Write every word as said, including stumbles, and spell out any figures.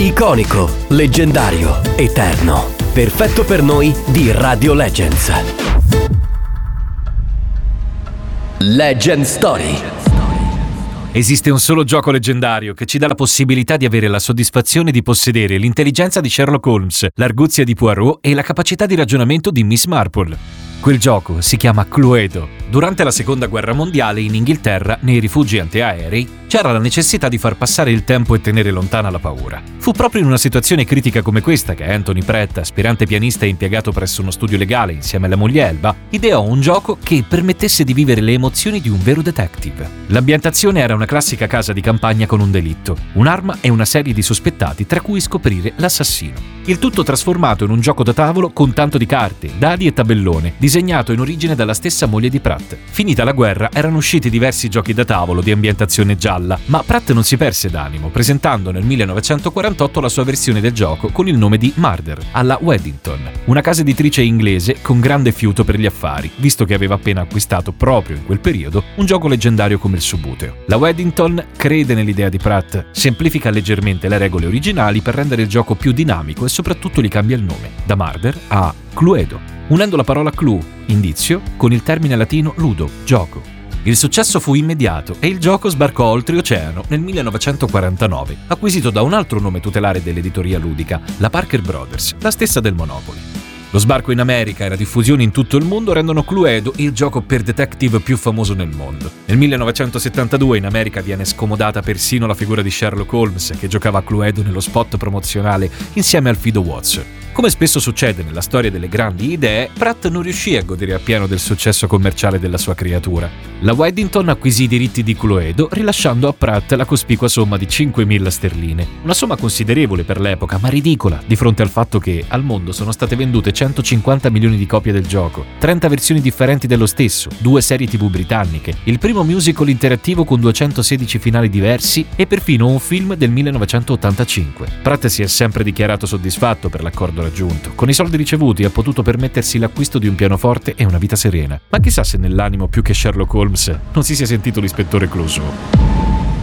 Iconico, leggendario, eterno. Perfetto per noi di Radio Legends. Legend Story. Esiste un solo gioco leggendario che ci dà la possibilità di avere la soddisfazione di possedere l'intelligenza di Sherlock Holmes, l'arguzia di Poirot e la capacità di ragionamento di Miss Marple. Quel gioco si chiama Cluedo. Durante la Seconda Guerra Mondiale in Inghilterra, nei rifugi antiaerei, c'era la necessità di far passare il tempo e tenere lontana la paura. Fu proprio in una situazione critica come questa che Anthony Pratt, aspirante pianista e impiegato presso uno studio legale insieme alla moglie Elba, ideò un gioco che permettesse di vivere le emozioni di un vero detective. L'ambientazione era una classica casa di campagna con un delitto, un'arma e una serie di sospettati tra cui scoprire l'assassino. Il tutto trasformato in un gioco da tavolo con tanto di carte, dadi e tabellone, disegnato in origine dalla stessa moglie di Pratt. Finita la guerra, erano usciti diversi giochi da tavolo di ambientazione gialla, ma Pratt non si perse d'animo, presentando nel millenovecentoquarantotto la sua versione del gioco con il nome di Murder, alla Weddington, una casa editrice inglese con grande fiuto per gli affari, visto che aveva appena acquistato proprio in quel periodo un gioco leggendario come il Subuteo. La Weddington crede nell'idea di Pratt, semplifica leggermente le regole originali per rendere il gioco più dinamico e soprattutto gli cambia il nome, da Murder a Cluedo, unendo la parola clue, indizio, con il termine latino ludo, gioco. Il successo fu immediato e il gioco sbarcò oltreoceano nel millenovecentoquarantanove, acquisito da un altro nome tutelare dell'editoria ludica, la Parker Brothers, la stessa del Monopoly. Lo sbarco in America e la diffusione in tutto il mondo rendono Cluedo il gioco per detective più famoso nel mondo. Nel millenovecentosettantadue in America viene scomodata persino la figura di Sherlock Holmes, che giocava a Cluedo nello spot promozionale insieme al fido Watson. Come spesso succede nella storia delle grandi idee, Pratt non riuscì a godere appieno del successo commerciale della sua creatura. La Weddington acquisì i diritti di Cluedo, rilasciando a Pratt la cospicua somma di cinquemila sterline. Una somma considerevole per l'epoca, ma ridicola di fronte al fatto che al mondo sono state vendute centocinquanta milioni di copie del gioco, trenta versioni differenti dello stesso, due serie tivù britanniche, il primo musical interattivo con duecentosedici finali diversi e perfino un film del millenovecentottantacinque. Pratt si è sempre dichiarato soddisfatto per l'accordo raggiunto. Con i soldi ricevuti ha potuto permettersi l'acquisto di un pianoforte e una vita serena. Ma chissà se nell'animo più che Sherlock Holmes non si sia sentito l'ispettore Clouseau.